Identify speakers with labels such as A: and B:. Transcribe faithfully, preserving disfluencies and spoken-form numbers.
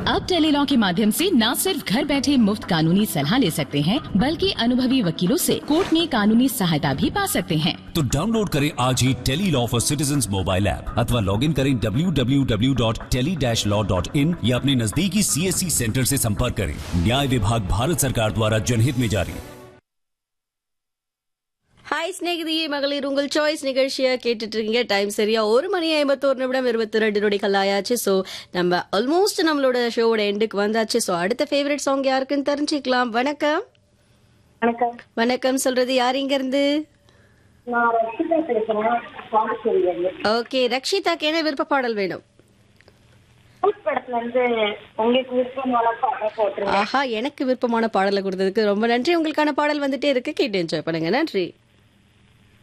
A: अब टेलीलॉ के माध्यम से न सिर्फ घर बैठे मुफ्त कानूनी सलाह ले सकते हैं, बल्कि अनुभवी वकीलों से कोर्ट में कानूनी सहायता भी पा सकते हैं।
B: तो डाउनलोड करें आज ही Tele-Law for citizens mobile app अथवा लॉग इन करें W W W dot tele dash law dot in या अपने नजदीकी सीएससी सेंटर से संपर्क करें। न्याय विभाग भारत सरकार द्वारा जनहित में जारी।
C: ஹாய் ஸ்நேகிதியே மகளிர் உங்கள் சாய்ஸ் நிகழ்ச்சியை கேட்டுட்டு இருக்கீங்க. டைம் சரியா ஒரு மணி ஐம்பத்தோரு நிமிடம் இருபத்தி ரெண்டு நொடிகள் ஆயாச்சு. ஸோ நம்ம ஆல்மோஸ்ட் நம்மளோட ஷோவோட எண்டுக்கு வந்தாச்சு. ஸோ அடுத்த ஃபேவரட் சாங் யாருக்குன்னு தெரிஞ்சுக்கலாம். வணக்கம்.
D: வணக்கம்.
C: வணக்கம் சொல்றது யார் இங்க இருந்து?
D: நான் ரக்ஷிதா பேசுறேன், பாண்டிச்சேரியில.
C: ஓகே, ரக்ஷிதாக்கு என்ன விருப்ப பாடல் வேணும்?
D: படத்துல இருந்து உங்களுக்கு விருப்பமான பாடல் போட்டுருங்க.
C: ஆஹா, எனக்கு விருப்பமான பாடலை கொடுத்ததுக்கு ரொம்ப நன்றி. உங்களுக்கான பாடல் வந்துட்டே இருக்கு, கேட்டு என்ஜாய் பண்ணுங்க. நன்றி.